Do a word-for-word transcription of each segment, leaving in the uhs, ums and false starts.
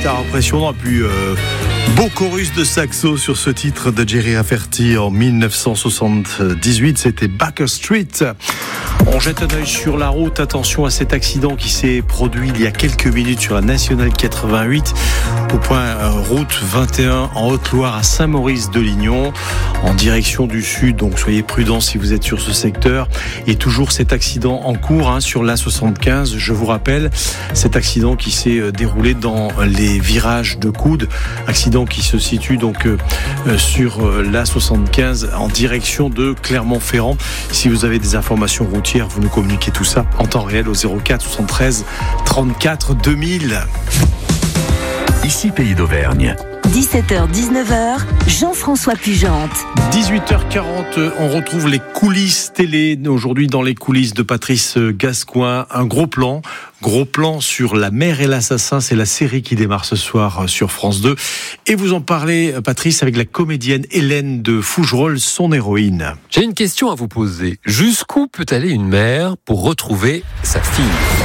guitare impressionnant, puis euh, beau chorus de saxo sur ce titre de Gerry Rafferty en dix-neuf cent soixante-dix-huit, c'était Baker Street. On jette un œil sur la route, attention à cet accident qui s'est produit il y a quelques minutes sur la Nationale quatre-vingt-huit au point euh, route vingt et un en Haute-Loire à Saint-Maurice-de-Lignon en direction du sud, donc soyez prudents si vous êtes sur ce secteur. Et toujours cet accident en cours hein, sur l'A soixante-quinze, je vous rappelle, cet accident qui s'est déroulé dans les virages de Coude, accident qui se situe donc euh, sur euh, l'A soixante-quinze en direction de Clermont-Ferrand. Si vous avez des informations routières, vous nous communiquez tout ça en temps réel au zéro quatre soixante-treize trente-quatre deux mille. Ici Pays d'Auvergne. dix-sept heures dix-neuf heures, Jean-François Pugente. dix-huit heures quarante, on retrouve les coulisses télé. Aujourd'hui, dans les coulisses de Patrice Gascoin, un gros plan. Gros plan sur La Mère et l'Assassin. C'est la série qui démarre ce soir sur France deux. Et vous en parlez, Patrice, avec la comédienne Hélène de Fougerolles, son héroïne. J'ai une question à vous poser. Jusqu'où peut aller une mère pour retrouver sa fille ?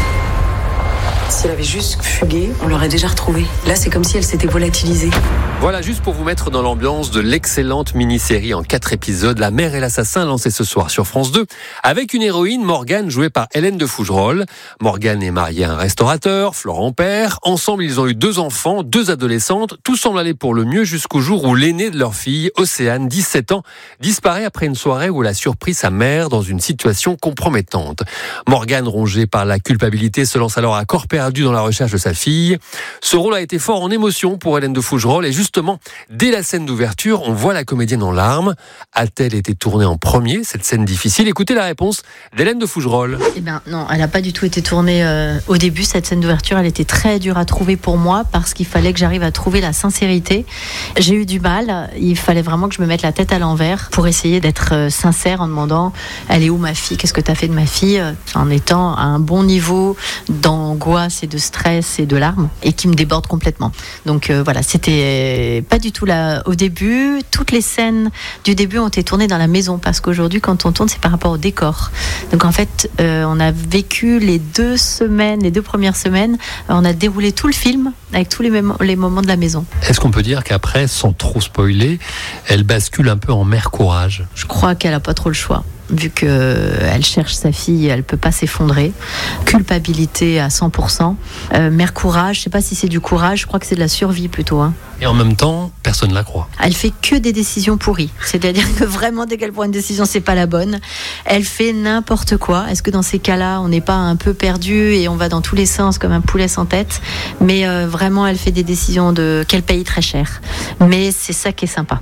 Si elle avait juste fugué, on l'aurait déjà retrouvée. Là, c'est comme si elle s'était volatilisée. Voilà, juste pour vous mettre dans l'ambiance de l'excellente mini-série en quatre épisodes, La Mère et l'Assassin, lancée ce soir sur France deux, avec une héroïne, Morgane, jouée par Hélène de Fougerolles. Morgane est mariée à un restaurateur, Florent Père. Ensemble, ils ont eu deux enfants, deux adolescentes. Tout semble aller pour le mieux jusqu'au jour où l'aînée de leur fille, Océane, dix-sept ans, disparaît après une soirée où elle a surpris sa mère dans une situation compromettante. Morgane, rongée par la culpabilité, se lance alors à corps perdu dans la recherche de sa fille. Ce rôle a été fort en émotion pour Hélène de Fougerolles et justement, dès la scène d'ouverture, on voit la comédienne en larmes. A-t-elle été tournée en premier, cette scène difficile ? Écoutez la réponse d'Hélène de Fougerolles. Eh bien non, elle n'a pas du tout été tournée euh, au début, cette scène d'ouverture. Elle était très dure à trouver pour moi parce qu'il fallait que j'arrive à trouver la sincérité. J'ai eu du mal, il fallait vraiment que je me mette la tête à l'envers pour essayer d'être euh, sincère en demandant « Elle est où ma fille ? Qu'est-ce que tu as fait de ma fille ?» en étant à un bon niveau d'angoisse et de stress et de larmes et qui me déborde complètement. Donc euh, voilà, c'était pas du tout là au début. Toutes les scènes du début ont été tournées dans la maison parce qu'aujourd'hui quand on tourne c'est par rapport au décor. Donc en fait euh, on a vécu les deux semaines, les deux premières semaines, euh, on a déroulé tout le film avec tous les, mém- les moments de la maison. Est-ce qu'on peut dire qu'après, sans trop spoiler, elle bascule un peu en mère courage ? Je crois qu'elle a pas trop le choix. Vu qu'elle cherche sa fille, elle ne peut pas s'effondrer. Culpabilité à cent pour cent. Euh, mère courage, je ne sais pas si c'est du courage, je crois que c'est de la survie plutôt. Hein. Et en même temps, personne ne la croit. Elle fait que des décisions pourries. C'est-à-dire que vraiment, dès qu'elle prend une décision, c'est pas la bonne. Elle fait n'importe quoi. Est-ce que dans ces cas-là, on n'est pas un peu perdu et on va dans tous les sens comme un poulet sans tête ? Mais euh, vraiment, elle fait des décisions de... qu'elle paye très cher. Mais c'est ça qui est sympa.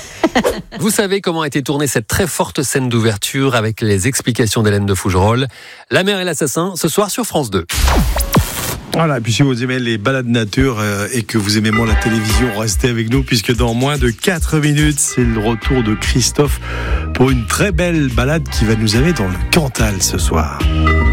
Vous savez comment a été tournée cette très forte scène d'ouverture avec les explications d'Hélène de Fougerolles. La Mère et l'Assassin, ce soir sur France deux. Voilà, et puis si vous aimez les balades nature euh, et que vous aimez moins la télévision, restez avec nous puisque dans moins de quatre minutes, c'est le retour de Christophe pour une très belle balade qui va nous amener dans le Cantal ce soir.